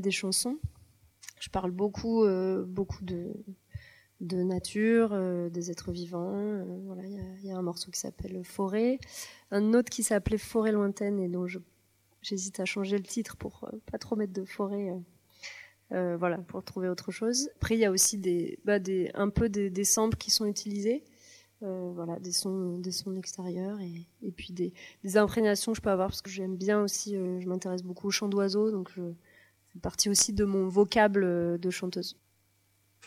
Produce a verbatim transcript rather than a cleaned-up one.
des chansons. Je parle beaucoup, euh, beaucoup de, de nature, euh, des êtres vivants. Euh, voilà, il y a, il y a un morceau qui s'appelle Forêt, un autre qui s'appelait Forêt lointaine et dont je, j'hésite à changer le titre pour euh, pas trop mettre de forêt. Euh, euh, voilà, pour trouver autre chose. Après, il y a aussi des, bah, des, un peu des, des samples qui sont utilisés. Euh, voilà, des sons, des sons extérieurs et, et puis des, des imprégnations que je peux avoir parce que j'aime bien aussi, euh, je m'intéresse beaucoup au chant d'oiseaux, donc je, c'est partie aussi de mon vocable de chanteuse.